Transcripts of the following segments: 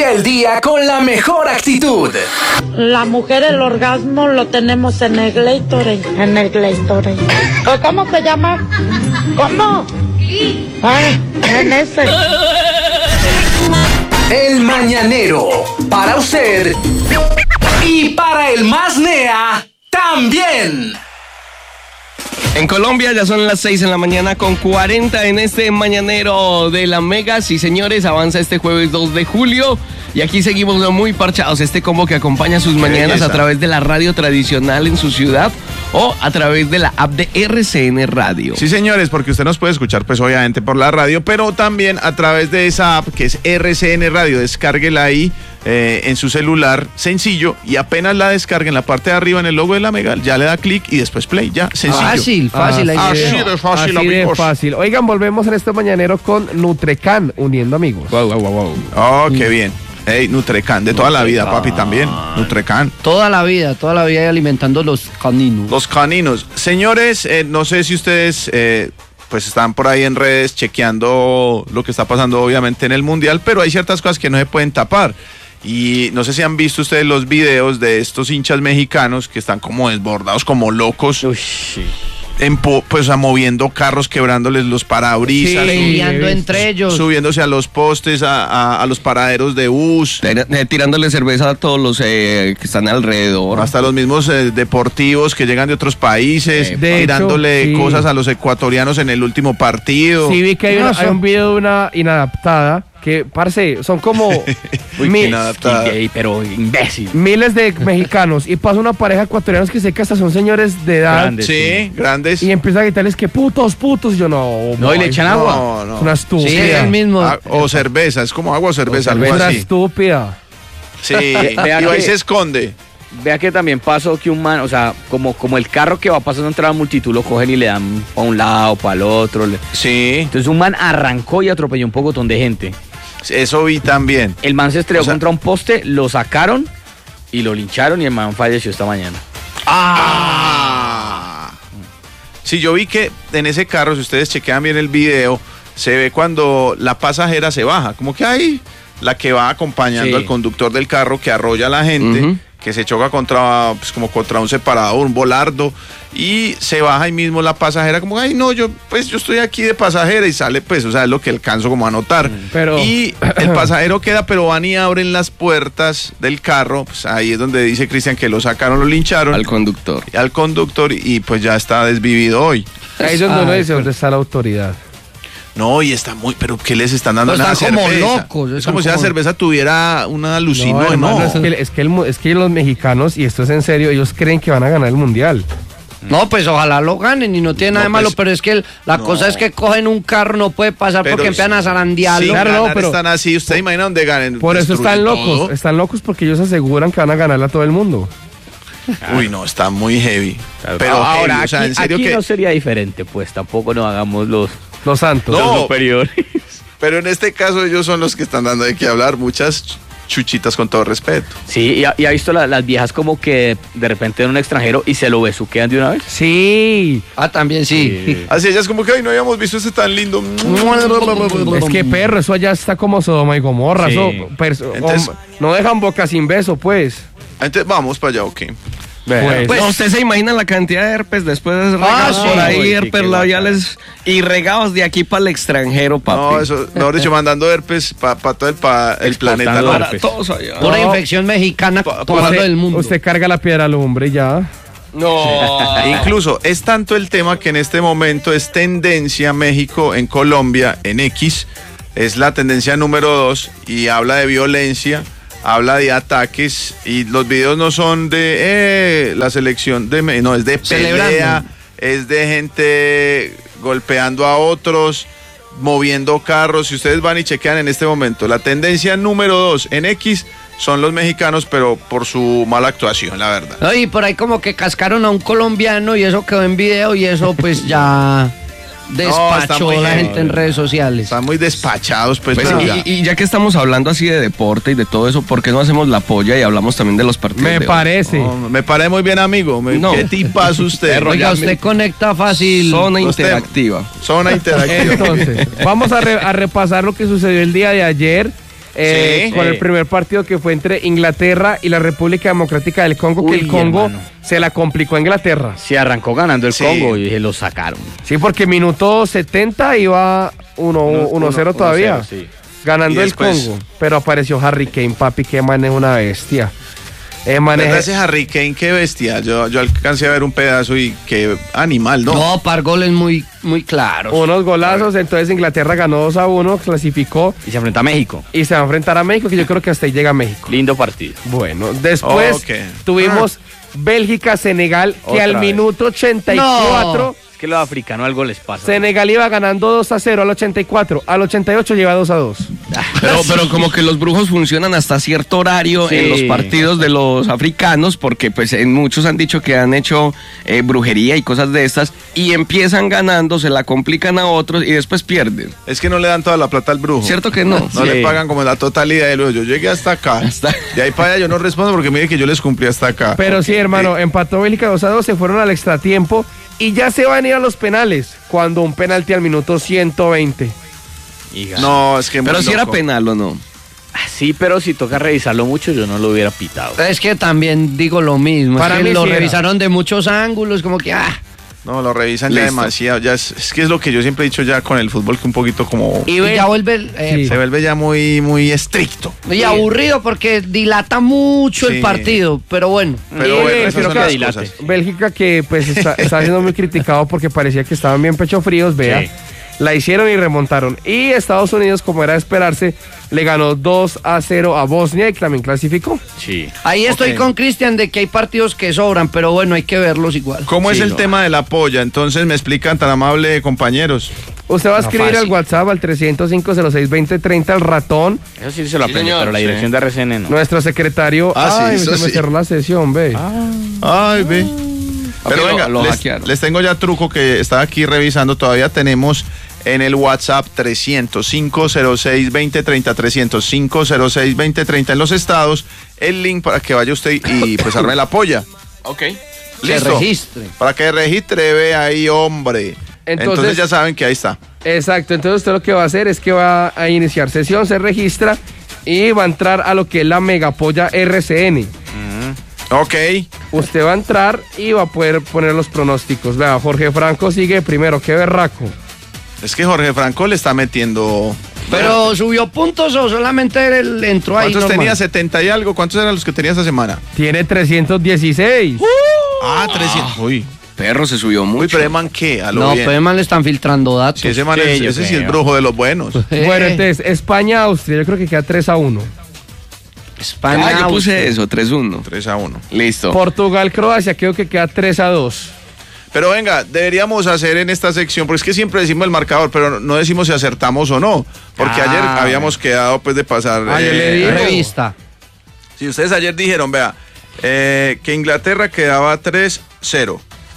Inicia el día con la mejor actitud. La mujer, el orgasmo lo tenemos en el Gatorade. En el Gatorade. ¿Cómo se llama? ¿Cómo? En ese. El Mañanero. Para usted y para el más nea también. En Colombia ya son las 6 de la mañana con 40 en este Mañanero de la Mega. Sí, señores, avanza este jueves 2 de julio y aquí seguimos muy parchados. Este combo que acompaña sus mañanas a través de la radio tradicional en su ciudad o a través de la app de RCN Radio. Sí, señores, porque usted nos puede escuchar pues obviamente por la radio, pero también a través de esa app que es RCN Radio. Descárguela ahí en su celular, sencillo, y apenas la descargue en la parte de arriba en el logo de la Mega, ya le da clic y después play, ya, sencillo. Fácil. Así de fácil, Así de amigos. fácil. Oigan, volvemos en este Mañanero con Nutrecan, uniendo amigos. Wow. Oh, qué bien. Hey, Nutrecan, de toda la vida, papi, también. Nutrecan. Toda la vida alimentando los caninos. Los caninos. Señores, no sé si ustedes pues están por ahí en redes chequeando lo que está pasando obviamente en el Mundial, pero hay ciertas cosas que no se pueden tapar. Y no sé si han visto ustedes los videos de estos hinchas mexicanos que están como desbordados, como locos. Uy, sí. Moviendo carros, quebrándoles los parabrisas, Peleando entre ellos. subiéndose a los postes, a los paraderos de bus, Tirándole cerveza a todos los que están alrededor. hasta los mismos deportivos que llegan de otros países, De tirándole hecho, sí. cosas a los ecuatorianos en el último partido. Sí, vi que hay un video de una inadaptada que, parce, son como Pero imbécil. miles de mexicanos y pasa una pareja de ecuatorianos que sé que hasta son señores de edad. Grandes. Sí, grandes. Y empieza a gritarles que putos, y yo No, y le echan agua. No. Es una estúpida. Sí, es el mismo. O cerveza, es como agua o cerveza, algo Es una así. estúpida. Sí, Vea y ahí que- se esconde. Vea que también pasó que un man, o sea, como el carro que va pasando entre la multitud lo cogen y le dan para un lado, para el otro. Sí, Entonces un man arrancó y atropelló un pocotón de gente. eso vi también. El man se estrelló O sea- contra un poste, lo sacaron y lo lincharon y el man falleció esta mañana. Sí, yo vi que en ese carro, si ustedes chequean bien el video, se ve cuando la pasajera se baja, como que hay la que va acompañando Sí. al conductor del carro que arrolla a la gente, Ujú. que se choca contra, pues, como contra un separador, un volardo, y se baja ahí mismo la pasajera, como, ay, no, yo estoy aquí de pasajera, y sale, pues, o sea, es lo que alcanzo como a notar. Pero- Y el pasajero queda, pero van y abren las puertas del carro, pues ahí es donde dice Cristian que lo sacaron, lo lincharon. Al conductor. Al conductor y pues ya está desvivido hoy. Ahí es donde uno dice dónde está la autoridad. No, y está muy, pero ¿qué les están dando? No, Una están como cerveza. locos, Es están como si la como- cerveza tuviera una alucino, hermano, no. es que los mexicanos, y esto es en serio, ellos creen que van a ganar el mundial. No, pues ojalá lo ganen y no tiene nada de No, malo, pues, pero es que la no. cosa es que cogen un carro, no puede pasar Pero porque empiezan a zarandearlo. Sí, Claro, no, ganar pero- están así, usted imagina dónde ganen. Por eso están Destruyen están locos porque ellos aseguran que van a ganarle a todo el mundo. todo. Uy, no, está muy heavy. Pero ahora, heavy, o sea, aquí, en serio aquí que... no sería diferente, pues tampoco nos hagamos los Los santos. No. superiores. Pero en este caso ellos son los que están dando de qué hablar, muchas chuchitas con todo respeto. Sí, y ha visto las viejas como que de repente ven un extranjero y se lo besuquean de una vez. Sí. También sí. Así ellas como que, ay, no habíamos visto ese tan lindo. Es que perro, eso allá está como Sodoma y Gomorra. Sí. Entonces- no dejan boca sin beso, pues. Entonces, vamos para allá, ok. Pues, No, usted se imagina la cantidad de herpes después regados sí. por ahí, Uy, herpes qué labiales y regados de aquí para el extranjero, papi. No, eso, mejor dicho, mandando herpes para todo el planeta. Exportando ¿no? Para herpes. todos allá. Pura No. infección mexicana tomando usted, del mundo. usted carga la piedra al hombre y ya. No. Incluso es tanto el tema que en este momento es tendencia México en Colombia, en X, es la tendencia número 2 y habla de violencia, habla de ataques y los videos no son de la selección, no, es de pelea, Celebrando. es de gente golpeando a otros, moviendo carros. Si ustedes van y chequean en este momento, la tendencia número 2 en X son los mexicanos, pero por su mala actuación, la verdad. No, y por ahí como que cascaron a un colombiano y eso quedó en video y eso pues ya está despachó muy la heavy. gente en redes sociales. Están muy despachados, pues, Pues, pero ya. y ya que estamos hablando así de deporte y de todo eso, ¿por qué no hacemos la polla y hablamos también de los partidos? Me de hoy? parece. No, me parece muy bien, amigo. No. ¿Qué tipazo usted? Oiga, usted conecta fácil. Zona Los interactiva. Zona interactiva. Entonces, vamos a repasar lo que sucedió el día de ayer Sí. Con el primer partido que fue entre Inglaterra y la República Democrática del Congo, que Uy, el Congo hermano. se la complicó a Inglaterra. Se arrancó ganando el Sí. Congo y lo sacaron. Sí, porque minuto 70 iba 1-0 todavía. 1-0, sí. Ganando Y el después- Congo. Pero apareció Harry Kane, papi, que man es una bestia. ¿Verdad ese Harry Kane? Qué bestia. Yo alcancé a ver un pedazo y qué animal, ¿no? No, par goles muy claros. Unos golazos, entonces Inglaterra ganó 2-1, clasificó Y se enfrenta a México. y se va a enfrentar a México, que yo creo que hasta ahí llega México. Lindo partido. Bueno, después Ok. tuvimos Bélgica-Senegal, que Otra al vez. minuto 84, Es que los africanos algo les pasa. Senegal iba ganando 2-0 al 84, al 88 lleva 2-2. Pero como que los brujos funcionan hasta cierto horario Sí. en los partidos de los africanos, porque pues en muchos han dicho que han hecho brujería y cosas de estas, y empiezan ganando, se la complican a otros y después pierden. Es que no le dan toda la plata al brujo. ¿Cierto que no? No Sí. le pagan como la totalidad de lo. Yo llegué hasta acá. Hasta- De ahí para allá yo no respondo porque mire que yo les cumplí hasta acá. Pero sí, hermano, empató Bélgica 2-2, se fueron al extratiempo y ya se van a ir a los penales, cuando un penalti al minuto 120. Y ganó. No, es que muy Pero si era loco. penal o no. Sí, pero si toca revisarlo mucho, yo no lo hubiera pitado. Es que también digo lo mismo. Para es que mí lo sí era. revisaron de muchos ángulos, como que No, lo revisan ya Listo. demasiado. Ya es que es lo que yo siempre he dicho ya con el fútbol, que un poquito como y ya vuelve Sí. se vuelve ya muy estricto. y aburrido porque dilata mucho Sí. el partido, pero bueno. Pero Y bueno, bien, esas creo son que las dilate. cosas. Bélgica, que pues está siendo muy criticado porque parecía que estaban bien pecho fríos, vea. Sí. La hicieron y remontaron. Y Estados Unidos, como era de esperarse, le ganó 2-0 a Bosnia y también clasificó. Sí. Ahí estoy Ok. con Cristian de que hay partidos que sobran, pero bueno, hay que verlos igual. ¿Cómo es Sí, el no. tema de la polla? Entonces me explican tan amable, compañeros. Usted va a No, escribir fácil. al WhatsApp al 305-06-2030 al ratón. Eso sí se lo aprendí, señor, pero la sí. dirección de RCN no. Nuestro secretario. Ah, sí, ay, eso se me sí. cerró la sesión, ve. Ay, ve. Pero Ok, venga, lo les, hackearon. les tengo ya truco que estaba aquí revisando. Todavía tenemos en el WhatsApp 300-506-2030, 300-506-2030 en los estados, el link para que vaya usted y pues arme la polla. Ok. Se ¿Listo? registre. Para que registre, ve ahí, hombre. Entonces ya saben que ahí está. Exacto, entonces usted lo que va a hacer es que va a iniciar sesión, se registra y va a entrar a lo que es la megapolla RCN. Ok. Usted va a entrar y va a poder poner los pronósticos. Vea, Jorge Franco sigue primero, qué berraco. Es que Jorge Franco le está metiendo... Pero subió puntos o solamente él entró ahí. ¿Cuántos normal? tenía? 70 y algo. ¿Cuántos eran los que tenía esta semana? Tiene 316. Ah, 300. Uy. Perro se subió Uy, mucho. pero ese man, ¿qué? A lo No, bien. pues man le están filtrando datos. Sí, ese man Sí, es, yo ese sí es creo. brujo de los buenos. Bueno, entonces, España-Austria, yo creo que queda 3-1. España. Ah, yo puse eso, 3-1. 3-1. Listo. Portugal-Croacia, creo que queda 3-2. Pero venga, deberíamos hacer en esta sección, porque es que siempre decimos el marcador, pero no decimos si acertamos o no. Porque ayer habíamos quedado pues de pasar. Ah, yo le digo. Revista. Si ustedes ayer dijeron, vea, que Inglaterra quedaba 3-0.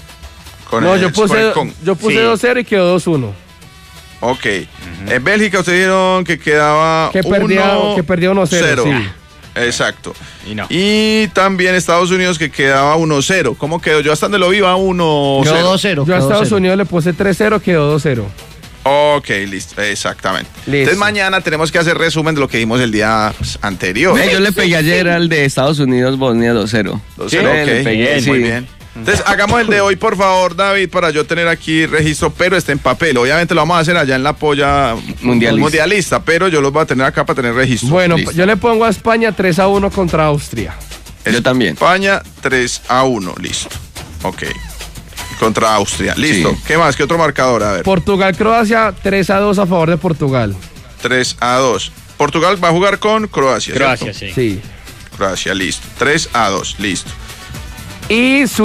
Con No, el yo puse score yo puse Sí. 2-0 y quedó 2-1. Ok. En Bélgica ustedes dijeron que quedaba Que perdía 1-0, sí. Exacto. Y no. Y también Estados Unidos que quedaba 1-0. ¿Cómo quedó? Yo hasta donde lo vi va 1-0. Quedó 2-0. Yo a quedó Estados 0. Unidos le puse 3-0, quedó 2-0. Ok, listo. Exactamente. Listo. Entonces mañana tenemos que hacer resumen de lo que vimos el día anterior. Yo le pegué ayer al de Estados Unidos, Bosnia 2-0. 2-0, Sí, ok. le pegué, Muy sí. bien. Entonces, hagamos el de hoy, por favor, David, para yo tener aquí registro, pero está en papel. Obviamente lo vamos a hacer allá en la polla Mundialista. pero yo los voy a tener acá para tener registro. Bueno, Listo. yo le pongo a España 3-1 contra Austria. Yo también. España 3-1, listo. Ok. Contra Austria, listo. Sí. ¿Qué más? ¿Qué otro marcador? A ver, Portugal-Croacia 3-2 a favor de Portugal. 3-2. Portugal va a jugar con Croacia. ¿cierto? Croacia, sí. Sí. Croacia, listo. 3-2, listo. Y